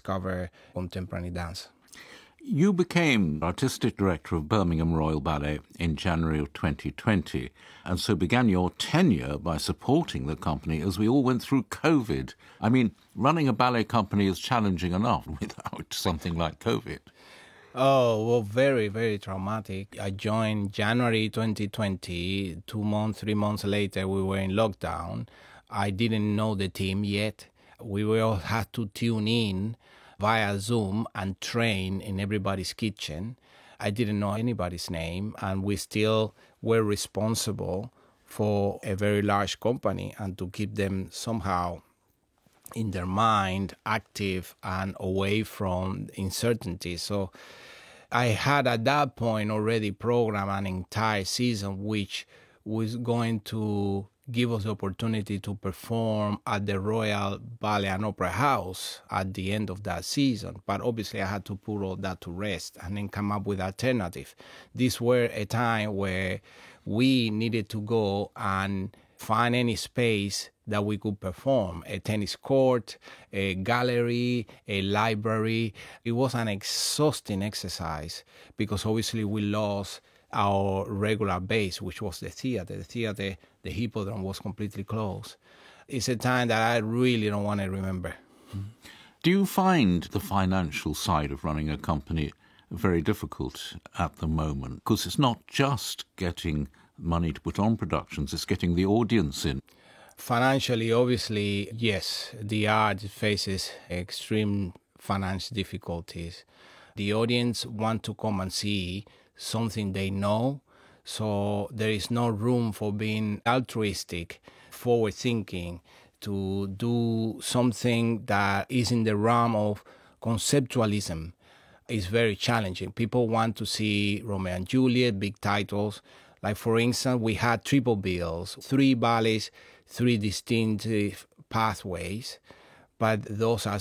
discover contemporary dance. You became artistic director of Birmingham Royal Ballet in January of 2020, and so began your tenure by supporting the company as we all went through COVID. I mean, running a ballet company is challenging enough without something like COVID. Oh, well, very, very traumatic. I joined January 2020. 3 months later, we were in lockdown. I didn't know the team yet. We all had to tune in via Zoom and train in everybody's kitchen. I didn't know anybody's name, and we still were responsible for a very large company and to keep them somehow in their mind active and away from uncertainty. So I had at that point already programmed an entire season which was going to give us the opportunity to perform at the Royal Ballet and Opera House at the end of that season. But obviously I had to put all that to rest and then come up with alternative. These were a time where we needed to go and find any space that we could perform, a tennis court, a gallery, a library. It was an exhausting exercise because obviously we lost our regular base, which was the theater. The Hippodrome was completely closed. It's a time that I really don't want to remember. Do you find the financial side of running a company very difficult at the moment? Because it's not just getting money to put on productions, it's getting the audience in. Financially, obviously, yes, the art faces extreme financial difficulties. The audience want to come and see something they know, so there is no room for being altruistic, forward-thinking, to do something that is in the realm of conceptualism. Is very challenging. People want to see Romeo and Juliet, big titles. Like, for instance, we had triple bills, 3 ballets, 3 distinct pathways, but those are